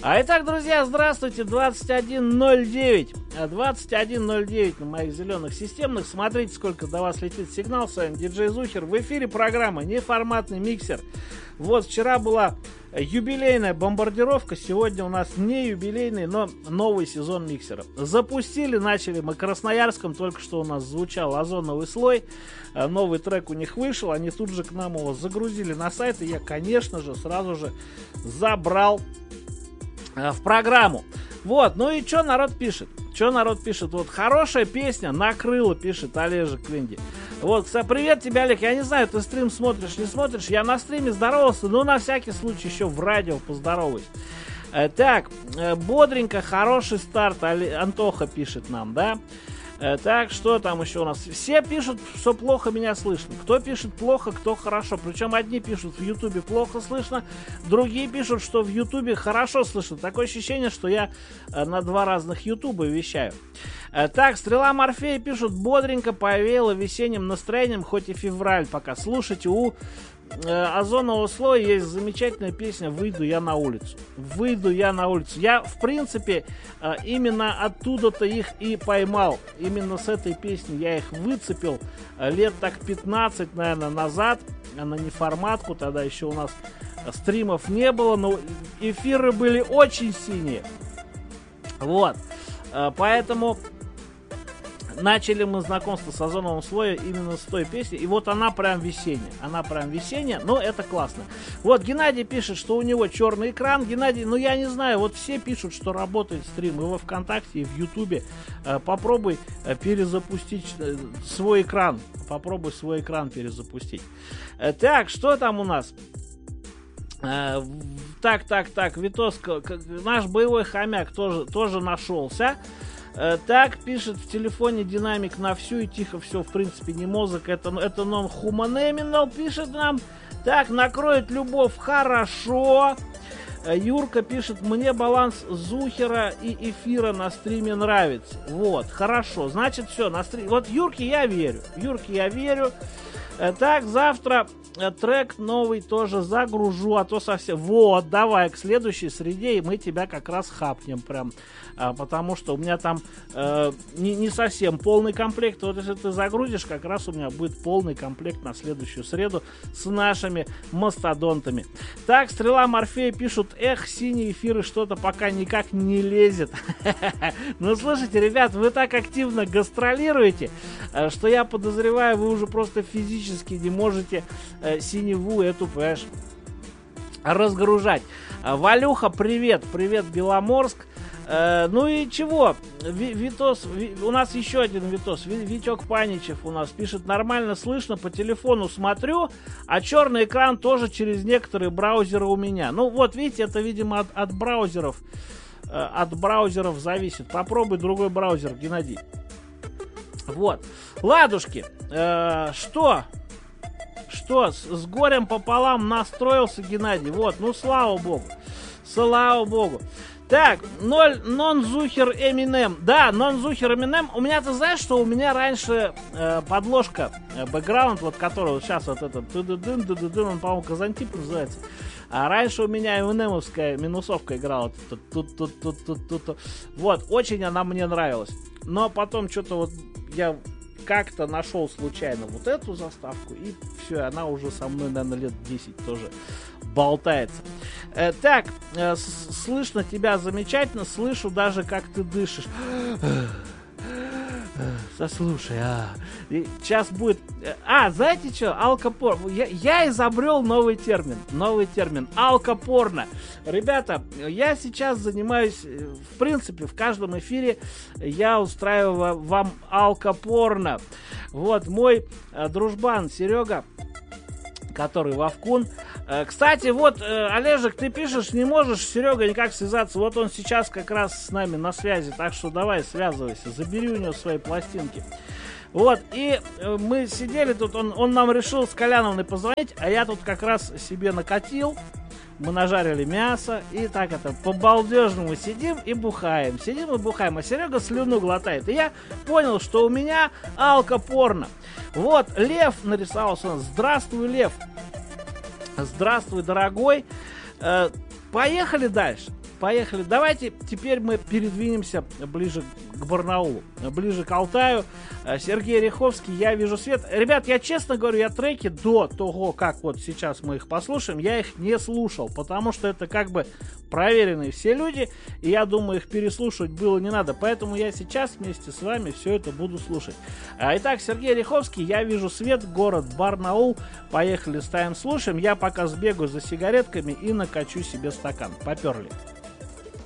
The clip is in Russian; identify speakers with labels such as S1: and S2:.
S1: Итак, друзья, здравствуйте, 21:09. 21:09 на моих зеленых системных. Смотрите, сколько до вас летит сигнал. С вами диджей Зухер. В эфире программа «Неформатный миксер». Вот, вчера была юбилейная бомбардировка. Сегодня у нас не юбилейный, но новый сезон миксера. Запустили, начали мы Красноярском. Только что у нас звучал «Озоновый слой». Новый трек у них вышел. Они тут же к нам его загрузили на сайт. И я, конечно же, сразу же забрал в программу. Вот, ну и что народ пишет? Вот, хорошая песня, накрыла, пишет Олежек Квинди. Вот, кстати, привет тебе, Олег. Я не знаю, ты стрим смотришь, не смотришь. Я на стриме здоровался, но на всякий случай еще в радио поздороваюсь. Так, бодренько, хороший старт, Антоха пишет нам, да? Так, что там еще у нас? Все пишут, что плохо меня слышно. Кто пишет плохо, кто хорошо. Причем одни пишут в Ютубе плохо слышно, другие пишут, что в Ютубе хорошо слышно. Такое ощущение, что я на два разных Ютуба вещаю. Так, Стрела Морфея пишут, бодренько повеяло весенним настроением, хоть и февраль пока. Слушайте, у Озонового слоя есть замечательная песня «Выйду я на улицу». «Выйду я на улицу». Я, в принципе, именно оттуда-то их и поймал. Именно с этой песни я их выцепил лет так 15, наверное, назад. На неформатку, тогда еще у нас стримов не было, но эфиры были очень синие. Вот. Поэтому начали мы знакомство с Озоновым слоем именно с той песни. И вот она прям весенняя. Но это классно. Вот Геннадий пишет, что у него черный экран. Геннадий, ну я не знаю, вот все пишут, что работает стрим и во ВКонтакте, и в Ютубе. Попробуй перезапустить свой экран. Попробуй свой экран перезапустить. Так, что там у нас? Так, Витос, наш боевой хомяк тоже нашелся. Так, пишет в телефоне динамик на всю и тихо все, в принципе, не музыка, это non-human пишет нам. Так, накроет любовь, хорошо. Юрка пишет, мне баланс Зухера и эфира на стриме нравится. Вот, хорошо, значит все, на стриме. Вот Юрке я верю. Так, завтра трек новый тоже загружу, а то совсем... Вот, давай к следующей среде, и мы тебя как раз хапнем прям. Потому что у меня там не совсем полный комплект. Вот если ты загрузишь, как раз у меня будет полный комплект на следующую среду с нашими мастодонтами. Так, Стрела Морфея пишут, синие эфиры что-то пока никак не лезет. Ну, слушайте, ребят, вы так активно гастролируете, что я подозреваю, вы уже просто физически не можете синеву эту, понимаешь, разгружать. Валюха, привет, Беломорск. Ну и чего? Витос, у нас еще один Витос, Витек Паничев у нас пишет, нормально слышно, по телефону смотрю, а черный экран тоже через некоторые браузеры у меня. Ну вот, видите, это, видимо, от браузеров зависит. Попробуй другой браузер, Геннадий. Вот. Ладушки, что? С горем пополам настроился Геннадий. Вот, ну слава богу. Так, нон-зухер Эминем. Да, нон-зухер Эминем. У меня, ты знаешь, что у меня раньше подложка, бэкграунд, вот который вот сейчас вот этот, он, по-моему, Казантип называется. А раньше у меня Эминемовская минусовка играла. Вот, очень она мне нравилась. Но потом что-то вот я как-то нашел случайно вот эту заставку, и все, она уже со мной, наверное, лет 10 тоже болтается. Так, слышно тебя замечательно, слышу даже, как ты дышишь. Слушай, сейчас будет... знаете что? Алкопорно. Я изобрел новый термин. Алкопорно. Ребята, я сейчас занимаюсь, в принципе, в каждом эфире я устраиваю вам алкопорно. Вот, мой дружбан Серега, который Вовкун. Кстати, вот, Олежек, ты пишешь, не можешь с Серегой никак связаться. Вот он сейчас как раз с нами на связи. Так что давай, связывайся. Забери у него свои пластинки. Вот, и мы сидели тут, он нам решил с Коляновной позвонить, а я тут как раз себе накатил. Мы нажарили мясо и так это по-балдежному сидим и бухаем. А Серега слюну глотает. И я понял, что у меня алкопорно. Вот, Лев нарисовался у нас. Здравствуй, Лев. Здравствуй, дорогой. Поехали дальше. Поехали. Давайте теперь мы передвинемся ближе к Барнаулу, ближе к Алтаю. Сергей Ряховский, «Я вижу свет». Ребят, я честно говорю, я треки до того, как вот сейчас мы их послушаем, я их не слушал, потому что это как бы проверенные все люди, и я думаю, их переслушивать было не надо. Поэтому я сейчас вместе с вами все это буду слушать. Итак, Сергей Ряховский, «Я вижу свет», город Барнаул. Поехали, ставим, слушаем. Я пока сбегаю за сигаретками и накачу себе стакан. Поперли.